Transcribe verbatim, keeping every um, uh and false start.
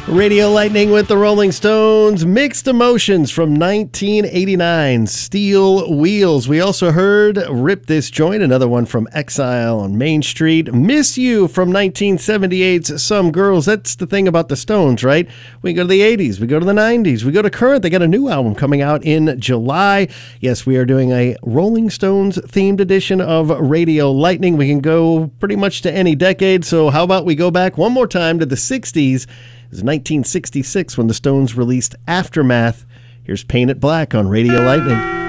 Radio Lightning with the Rolling Stones. Mixed Emotions from nineteen eighty-nine. Steel Wheels. We also heard Rip This Joint, another one from Exile on Main Street. Miss You from nineteen seventy-eight's Some Girls. That's the thing about the Stones, right? We go to the eighties. We go to the nineties. We go to current. They got a new album coming out in July. Yes, we are doing a Rolling Stones themed edition of Radio Lightning. We can go pretty much to any decade. So how about we go back one more time to the sixties? It was nineteen sixty-six when the Stones released Aftermath. Here's Paint It Black on Radio Lightning.